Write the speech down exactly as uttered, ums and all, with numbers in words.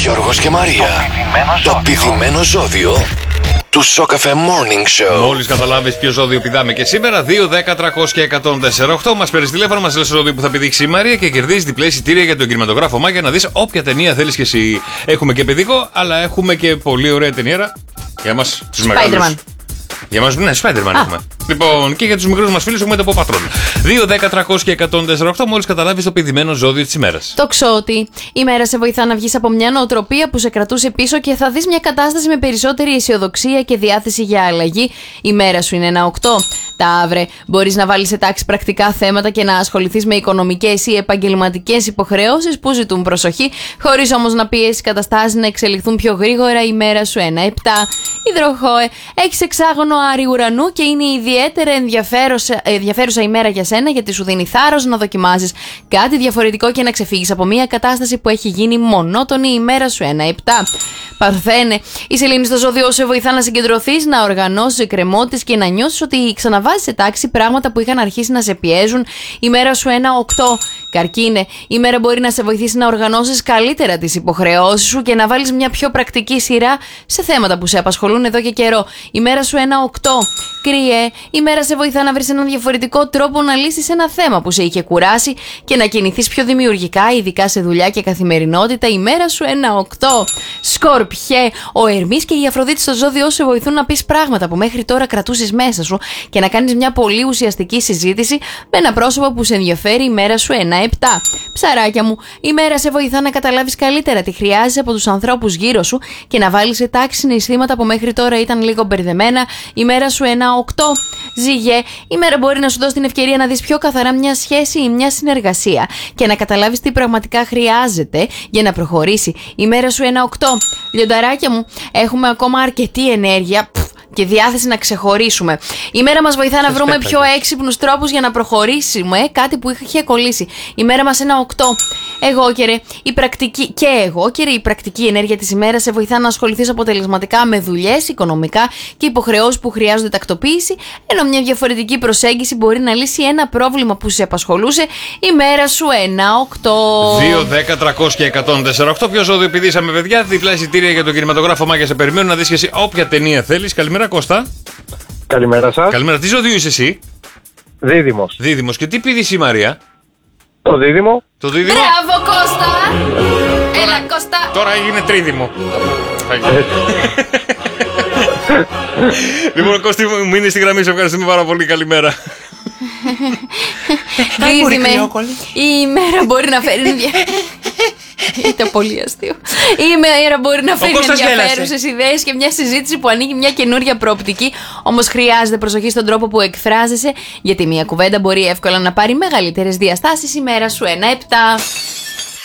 Γιώργος και Μαρία. Το πηδημένο ζώδιο του Σοκαφέ Morning Show. Μόλις καταλάβεις ποιο ζώδιο πηδάμε και σήμερα, δύο, δέκα, τριακόσια, εκατόν τέσσερα οκτώ. Μας παίρνεις τηλέφωνο, μας λες το ζώδιο που θα πηδήξει η Μαρία και κερδίζεις διπλά εισιτήρια για τον κινηματογράφο Μάγια να δεις όποια ταινία θέλεις και εσύ. Έχουμε και παιδικό, αλλά έχουμε και πολύ ωραία ταινία για μας τους μεγάλους. Για μας, ναι, Spider-Man έχουμε. Λοιπόν, και για τους μικρούς μας φίλους έχουμε το Paw Patrol. δύο, δέκα, τριακόσια, εκατόν τέσσερα οκτώ. Μόλις καταλάβεις το πηδημένο ζώδιο της ημέρας. Το ξότι. Η μέρα σε βοηθά να βγεις από μια νοοτροπία που σε κρατούσε πίσω και θα δεις μια κατάσταση με περισσότερη αισιοδοξία και διάθεση για αλλαγή. Η μέρα σου είναι ένα οκτώ. Ταύρε, μπορείς να βάλεις σε τάξη πρακτικά θέματα και να ασχοληθείς με οικονομικές ή επαγγελματικές υποχρεώσεις που ζητούν προσοχή, χωρίς όμως να πιέσεις καταστάσεις να εξελιχθούν πιο γρήγορα. Η μέρα σου ένα επτά. Υδροχόε, έχεις εξάγωνο Άρη ουρανού και είναι ιδιαίτερα ενδιαφέρουσα, ενδιαφέρουσα ημέρα για σένα, γιατί σου δίνει θάρρος να δοκιμάσεις κάτι διαφορετικό και να ξεφύγεις από μια κατάσταση που έχει γίνει μονότονη. Η μέρα σου ένα επτά. Παρθένε, η σελήνη στο ζώδιο σε βοηθά να συγκεντρωθείς, να οργανώσεις εκκρεμότητες και να νιώσεις ότι ξαναβάζεις σε τάξη πράγματα που είχαν αρχίσει να σε πιέζουν. Η μέρα σου ένα οκτώ. Καρκίνε, η μέρα μπορεί να σε βοηθήσει να οργανώσεις καλύτερα τις υποχρεώσεις σου και να βάλεις μια πιο πρακτική σειρά σε θέματα που σε απασχολούν εδώ και καιρό. Η μέρα σου ένα οκτώ. Κρύε, η μέρα σε βοηθά να βρεις έναν διαφορετικό τρόπο να λύσεις ένα θέμα που σε είχε κουράσει και να κινηθείς πιο δημιουργικά, ειδικά σε δουλειά και καθημερινότητα. Η μέρα σου ένα οκτώ. Σκορπιέ, ο Ερμής και η Αφροδίτη στο ζώδιό σε βοηθούν να πεις πράγματα που μέχρι τώρα κρατούσες μέσα σου και να κάνεις μια πολύ ουσιαστική συζήτηση με ένα πρόσωπο που σε ενδιαφέρει. Η μέρα σου ένα επτά. Ψαράκια μου, η μέρα σε βοηθά να καταλάβεις καλύτερα τι χρειάζεσαι από τους ανθρώπους γύρω σου και να βάλεις σε τάξη συναισθήματα που μέχρι τώρα ήταν λίγο μπερδεμένα. Η μέρα σου ένα οκτώ. Ζυγέ, η μέρα μπορεί να σου δώσει την ευκαιρία να δεις πιο καθαρά μια σχέση ή μια συνεργασία και να καταλάβεις τι πραγματικά χρειάζεται για να προχωρήσει. Η μέρα σου ένα οκτώ. Λιονταράκια μου, έχουμε ακόμα αρκετή ενέργεια και διάθεση να ξεχωρίσουμε. Η μέρα μας βοηθά να βρούμε πιο έξυπνους τρόπους για να προχωρήσουμε κάτι που είχε κολλήσει. Η μέρα μας ένα οκτώ. Εγώ και ρε, η πρακτική, και εγώ και ρε, η πρακτική ενέργεια της ημέρας σε βοηθά να ασχοληθείς αποτελεσματικά με δουλειές, οικονομικά και υποχρεώσεις που χρειάζονται τακτοποίηση, ενώ μια διαφορετική προσέγγιση μπορεί να λύσει ένα πρόβλημα που σε απασχολούσε. Η μέρα σου ένα οκτώ. δύο, δέκα, τριακόσια, εκατόν τέσσερα οκτώ. Ποιο ζώδιο πηδήσαμε, παιδιά? Διπλά εισιτήρια για τον κινηματογράφο Μάγια σε περιμένουν να δεις και εσύ όποια ταινία θέλεις. Καλημέρα, Κώστα. Καλημέρα σας. Καλημέρα. Τι ζώδιο είσαι εσύ? Δίδυμος. Δίδυμος. Και τι πηδήσει η Μαρία? Το δίδυμο. Το δίδυμο. Μπράβο, Κώστα. Έλα, Κώστα. Τώρα έγινε τρίδυμο. Λοιπόν, Κώστη, μου είναι στη γραμμή, σε ευχαριστούμε πάρα πολύ. Καλημέρα. Δίδυμε, η μέρα μπορεί να φέρει Ήταν πολύ αστείο. Η μέρα μπορεί να φέρει ενδιαφέρουσες ιδέες και μια συζήτηση που ανοίγει μια καινούρια προοπτική. Όμως χρειάζεται προσοχή στον τρόπο που εκφράζεσαι, γιατί μια κουβέντα μπορεί εύκολα να πάρει μεγαλύτερες διαστάσεις. Η μέρα σου ένα επτά.